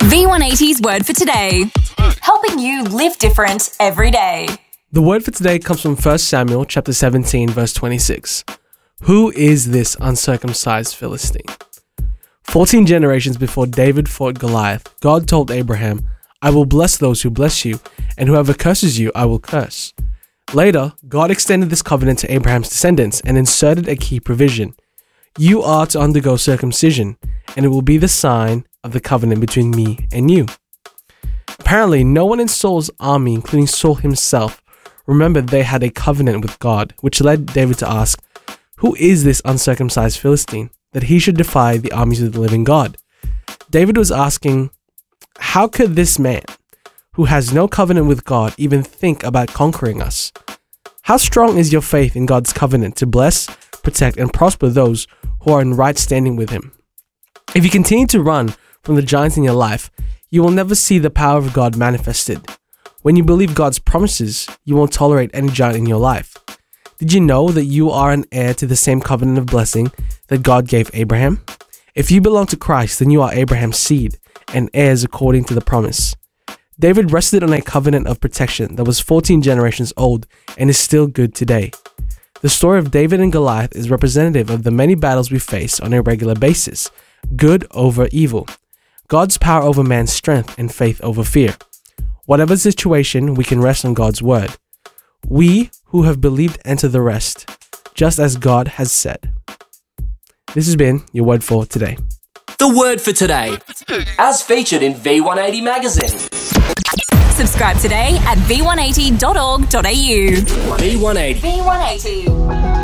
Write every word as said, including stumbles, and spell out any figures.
V one eighty's word for today. Helping you live different every day. The word for today comes from First Samuel chapter seventeen, verse twenty-six. Who is this uncircumcised Philistine? Fourteen generations before David fought Goliath, God told Abraham, I will bless those who bless you, and whoever curses you, I will curse. Later, God extended this covenant to Abraham's descendants and inserted a key provision. You are to undergo circumcision, and it will be the sign of the covenant between me and you. Apparently, no one in Saul's army, including Saul himself, remembered they had a covenant with God, which led David to ask, who is this uncircumcised Philistine, that he should defy the armies of the living God? David was asking, how could this man, who has no covenant with God, even think about conquering us? How strong is your faith in God's covenant to bless, protect, and prosper those who are in right standing with him? If you continue to run from the giants in your life, you will never see the power of God manifested. When you believe God's promises, you won't tolerate any giant in your life. Did you know that you are an heir to the same covenant of blessing that God gave Abraham? If you belong to Christ, then you are Abraham's seed and heirs according to the promise. David rested on a covenant of protection that was fourteen generations old and is still good today. The story of David and Goliath is representative of the many battles we face on a regular basis, good over evil, God's power over man's strength, and faith over fear. Whatever situation, we can rest on God's word. We who have believed enter the rest, just as God has said. This has been your word for today. The word for today, as featured in V one eighty magazine. Subscribe today at v one eighty dot org dot a u. V one eighty. V one eighty.